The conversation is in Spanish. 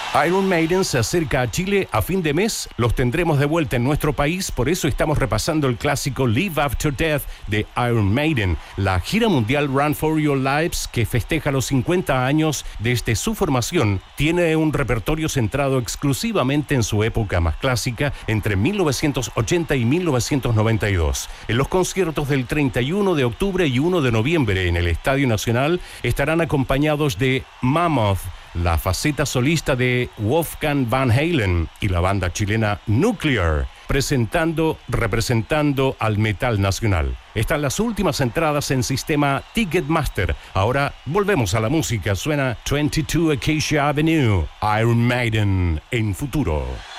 Iron Maiden se acerca a Chile a fin de mes. Los tendremos de vuelta en nuestro país. Por eso estamos repasando el clásico Live After Death de Iron Maiden. La gira mundial Run For Your Lives, que festeja los 50 años desde su formación, tiene un repertorio centrado exclusivamente en su época más clásica, entre 1980 y 1992. En los conciertos del 31 de octubre y 1 de noviembre en el Estadio Nacional estarán acompañados de Mammoth, la faceta solista de Wolfgang Van Halen y la banda chilena Nuclear, representando al metal nacional. Están las últimas entradas en sistema Ticketmaster. Ahora volvemos a la música. Suena 22 Acacia Avenue, Iron Maiden en Futuro.